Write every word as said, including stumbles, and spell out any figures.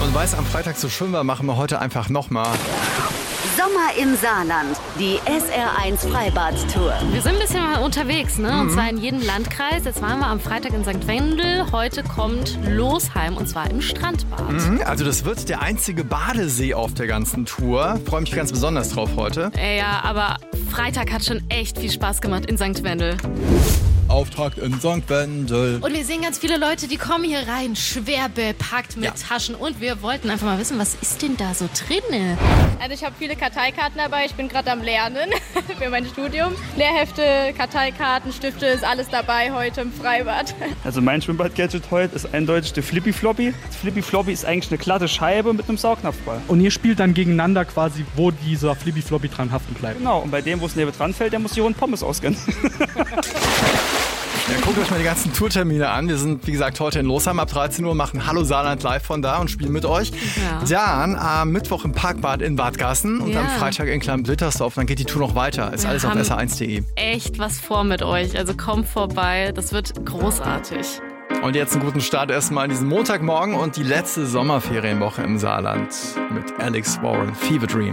man weiß, am Freitag so schön war, machen wir heute einfach nochmal. Sommer im Saarland, die S R eins Freibad-Tour. Wir sind ein bisschen mal unterwegs, ne? Und zwar in jedem Landkreis. Jetzt waren wir am Freitag in Sankt Wendel. Heute kommt Losheim und zwar im Strandbad. Mhm, also das wird der einzige Badesee auf der ganzen Tour. Freue mich ganz besonders drauf heute. Äh, ja, aber Freitag hat schon echt viel Spaß gemacht in Sankt Wendel. Auftakt in Sankt Wendel. Und wir sehen ganz viele Leute, die kommen hier rein, schwer bepackt mit Ja. Taschen. Und wir wollten einfach mal wissen, was ist denn da so drin? Also ich habe viele Karteikarten dabei. Ich bin gerade am Lernen für mein Studium. Lehrhefte, Karteikarten, Stifte, ist alles dabei heute im Freibad. Also mein Schwimmbad-Gadget heute ist eindeutig der Flippy Floppy. Das Flippy Floppy ist eigentlich eine glatte Scheibe mit einem Saugnapfball. Und ihr spielt dann gegeneinander quasi, wo dieser Flippy Floppy dran haften bleibt. Genau, und bei dem, wo es neben dran fällt, der muss hier einen Pommes auskennen. Ja, guckt euch mal die ganzen Tourtermine an. Wir sind, wie gesagt, heute in Losheim ab dreizehn Uhr, machen Hallo Saarland live von da und spielen mit euch. Ja. Dann am Mittwoch im Parkbad in Bad Gassen und Ja. am Freitag in Klein-Blittersdorf. Dann geht die Tour noch weiter. Ist Wir alles auf haben S R eins punkt de. Echt was vor mit euch. Also kommt vorbei. Das wird großartig. Und jetzt einen guten Start erstmal in diesen Montagmorgen und die letzte Sommerferienwoche im Saarland mit Alex Warren, Fever Dream.